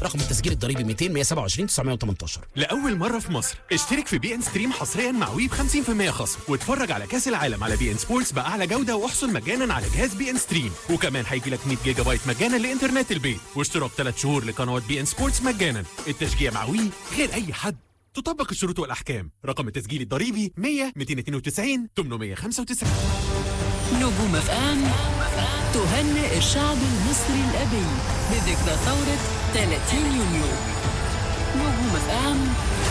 رقم التسجيل الضريبي 200 127 918. لأول مرة في مصر اشترك في بي ان ستريم حصريا مع وي ب 50% خصم، واتفرج على كأس العالم على بي ان سبورتس بأعلى جودة، واحصل مجانا على جهاز بي ان ستريم. وكمان هيجي لك 100 جيجا بايت مجانا لإنترنت البيت، واشتراك 3 شهور لقنوات بي ان سبورتس مجانا. التشجيع مع وي غير أي حد. تطبق الشروط والأحكام. رقم التسجيل الضريبي 100 292 895. نجوم اف ام تهنئ الشعب المصري الأبي بذكرى ثورة 30 يونيو. نجوم اف ام